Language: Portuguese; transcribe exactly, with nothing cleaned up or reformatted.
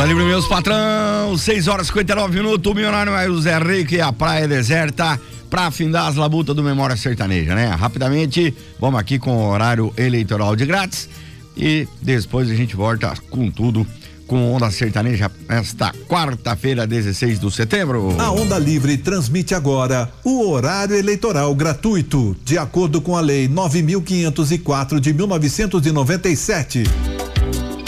Onda Livre, meus patrão, seis horas e cinquenta e nove minutos, o milionário é o Zé Rico e a praia deserta pra afindar as labutas do Memória Sertaneja, né? Rapidamente, vamos aqui com o horário eleitoral de grátis e depois a gente volta com tudo com Onda Sertaneja esta quarta-feira, dezesseis de setembro. A Onda Livre transmite agora o horário eleitoral gratuito, de acordo com a Lei nove mil quinhentos e quatro de mil novecentos e noventa e sete.